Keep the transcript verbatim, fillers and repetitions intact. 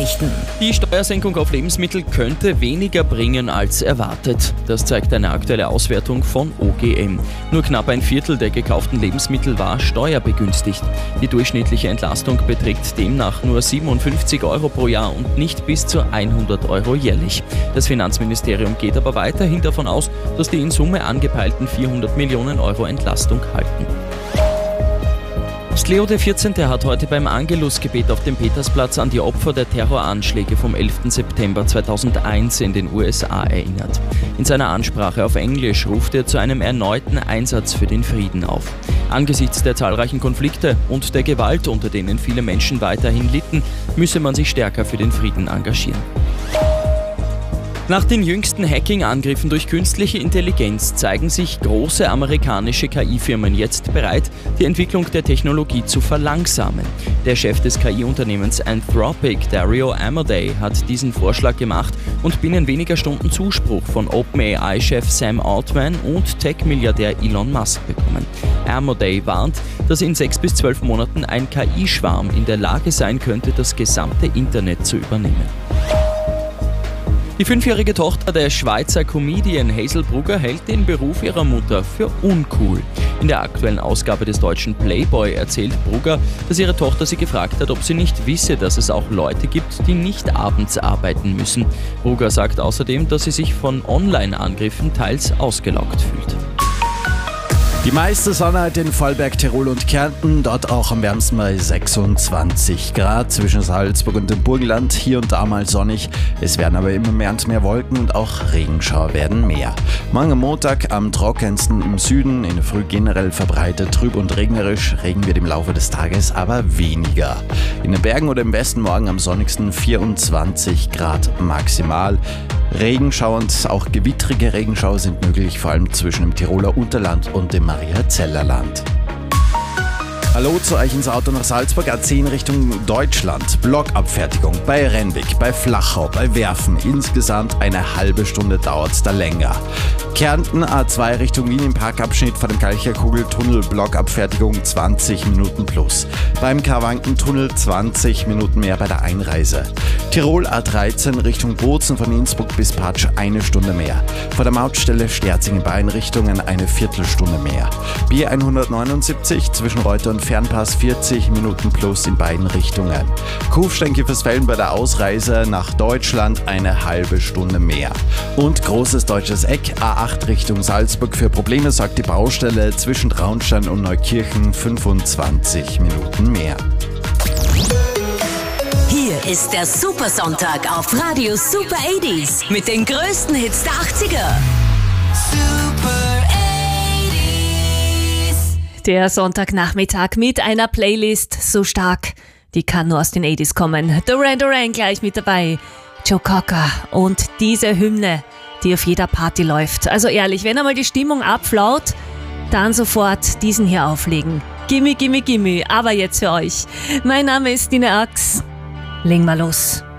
Nachrichten. Die Steuersenkung auf Lebensmittel könnte weniger bringen als erwartet. Das zeigt eine aktuelle Auswertung von O G M. Nur knapp ein Viertel der gekauften Lebensmittel war steuerbegünstigt. Die durchschnittliche Entlastung beträgt demnach nur siebenundfünfzig Euro pro Jahr und nicht bis zu hundert Euro jährlich. Das Finanzministerium geht aber weiterhin davon aus, dass die in Summe angepeilten vierhundert Millionen Euro Entlastung halten. Papst Leo der vierzehnte hat heute beim Angelusgebet auf dem Petersplatz an die Opfer der Terroranschläge vom elften September zweitausendeins in den U S A erinnert. In seiner Ansprache auf Englisch ruft er zu einem erneuten Einsatz für den Frieden auf. Angesichts der zahlreichen Konflikte und der Gewalt, unter denen viele Menschen weiterhin litten, müsse man sich stärker für den Frieden engagieren. Nach den jüngsten Hacking-Angriffen durch künstliche Intelligenz zeigen sich große amerikanische K I-Firmen jetzt bereit, die Entwicklung der Technologie zu verlangsamen. Der Chef des K I-Unternehmens Anthropic, Dario Amodei, hat diesen Vorschlag gemacht und binnen weniger Stunden Zuspruch von OpenAI-Chef Sam Altman und Tech-Milliardär Elon Musk bekommen. Amodei warnt, dass in sechs bis zwölf Monaten ein K I-Schwarm in der Lage sein könnte, das gesamte Internet zu übernehmen. Die fünfjährige Tochter der Schweizer Comedian Hazel Brugger hält den Beruf ihrer Mutter für uncool. In der aktuellen Ausgabe des deutschen Playboy erzählt Brugger, dass ihre Tochter sie gefragt hat, ob sie nicht wisse, dass es auch Leute gibt, die nicht abends arbeiten müssen. Brugger sagt außerdem, dass sie sich von Online-Angriffen teils ausgelaugt fühlt. Die meiste Sonne heute in Vorarlberg, Tirol und Kärnten, dort auch am wärmsten bei sechsundzwanzig Grad. Zwischen Salzburg und dem Burgenland hier und da mal sonnig. Es werden aber immer mehr und mehr Wolken und auch Regenschauer werden mehr. Morgen am Montag am trockensten im Süden, in der Früh generell verbreitet trüb und regnerisch. Regen wird im Laufe des Tages aber weniger. In den Bergen oder im Westen morgen am sonnigsten vierundzwanzig Grad maximal. Regenschauer und auch gewittrige Regenschauer sind möglich, vor allem zwischen dem Tiroler Unterland und dem Mariazeller Land. Hallo zu euch ins Auto nach Salzburg, A zehn Richtung Deutschland. Blockabfertigung bei Renwick, bei Flachau, bei Werfen. Insgesamt eine halbe Stunde dauert es da länger. Kärnten A zwei Richtung Wien im Parkabschnitt vor dem Kalcherkugeltunnel, Blockabfertigung zwanzig Minuten plus. Beim Karawankentunnel zwanzig Minuten mehr bei der Einreise. Tirol A dreizehn Richtung Bozen von Innsbruck bis Patsch eine Stunde mehr. Vor der Mautstelle Sterzing in beiden Richtungen eine Viertelstunde mehr. B hundertneunundsiebzig zwischen Reuter und Fernpass vierzig Minuten plus in beiden Richtungen. Kufstein-Kiefersfelden bei der Ausreise nach Deutschland eine halbe Stunde mehr. Und Großes Deutsches Eck A acht Richtung Salzburg. Für Probleme sorgt die Baustelle zwischen Traunstein und Neukirchen fünfundzwanzig Minuten mehr. Hier ist der Supersonntag auf Radio Super achtziger mit den größten Hits der achtziger. Super achtziger. Der Sonntagnachmittag mit einer Playlist so stark, die kann nur aus den achtziger kommen. Duran Duran gleich mit dabei, Joe Cocker und diese Hymne, die auf jeder Party läuft. Also ehrlich, wenn einmal die Stimmung abflaut, dann sofort diesen hier auflegen. Gimme, gimme, gimme, aber jetzt für euch. Mein Name ist Dina Ax. Leg mal los.